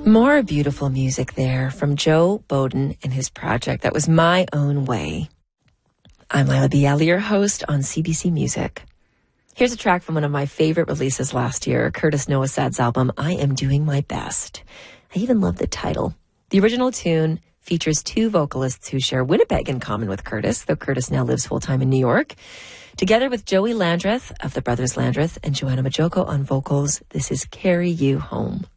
More beautiful music there from Joe Bowden and his project. That was My Own Way. I'm Lila Bialy, your host on CBC Music. Here's a track from one of my favorite releases last year, Curtis Nowasad's album, I Am Doing My Best. I even love the title. The original tune features two vocalists who share Winnipeg in common with Curtis, though Curtis now lives full-time in New York. Together with Joey Landreth of the Brothers Landreth and Joanna Majoko on vocals, this is Carry You Home.